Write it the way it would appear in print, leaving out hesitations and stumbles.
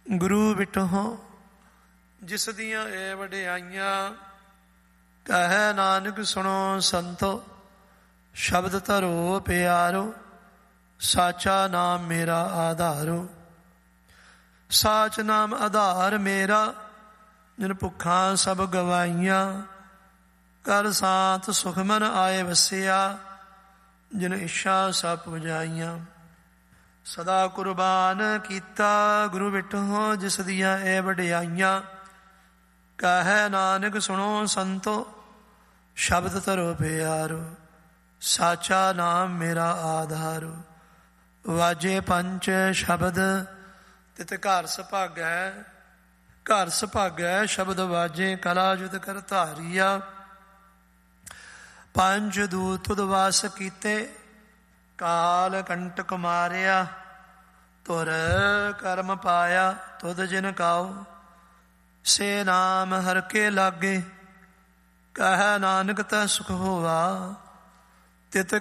ਗੁਰੂ ਬਿਟਹੁ ਜਿਸ ਦੀਆਂ ਏ ਵਡਿਆਈਆਂ, ਕਹੈ ਨਾਨਕ ਸੁਣੋ ਸੰਤੋ ਸ਼ਬਦ ਧਰੋ ਪਿਆਰੋ, ਸਾਚਾ ਨਾਮ ਮੇਰਾ ਆਧਾਰੋ। ਸਾਚ ਨਾਮ ਆਧਾਰ ਮੇਰਾ, ਜਿਨ ਭੁੱਖਾਂ ਸਭ ਗਵਾਈਆਂ, ਕਰ ਸਾਥ ਸੁਖ ਮਨ ਆਏ ਵਸਿਆ, ਜਿਨ ਇੱਛਾ ਸਭ ਪੁਜਾਈਆਂ। ਸਦਾ ਕੁਰਬਾਨ ਕੀਤਾ ਗੁਰੂ ਬਿਟਹੁ ਜਿਸ ਦੀਆਂ ਇਹ ਵਡਿਆਈਆਂ, ਕਹੈ ਨਾਨਕ ਸੁਣੋ ਸੰਤੋ ਸ਼ਬਦ ਧਰੋ ਪਿਆਰੋ, ਸਾਚਾ ਨਾਮ ਮੇਰਾ ਆਧਾਰੋ। ਵਾਜੇ ਪੰਚ ਸ਼ਬਦ ਤਿਤ ਘਰ ਸੁਭਾਗੈ, ਘਰ ਸੁਭਾਗੈ ਸ਼ਬਦ ਵਾਜੇ, ਕਲਾ ਜੁਦ ਕਰ ਧਾਰੀਆ। ਪੰਜ ਦੂਤ ਤੁਧ ਵਾਸ ਕੀਤੇ, ਕਾਲ ਕੰਟਕ ਮਾਰਿਆ, ਤੁਰ ਕਰਮ ਪਾਇਆ ਤੁਧ ਜਿਨ ਕਾਉ। ਸੇ ਨਾਮ ਹਰ ਕੇ ਲਾਗੇ, ਕਹੈ ਨਾਨਕ ਤੈ ਸੁਖ ਹੋਵਾ, ਤਿਤ